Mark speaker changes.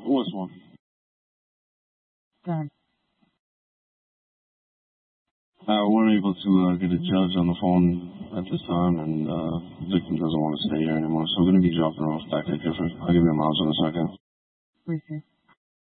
Speaker 1: What's one?
Speaker 2: Go ahead.
Speaker 1: We're able to get a judge on the phone at this time, and the victim doesn't want to stay here anymore, so we're going to be dropping her off back at Gifford. I'll give you a miles in a second.
Speaker 2: Briefly.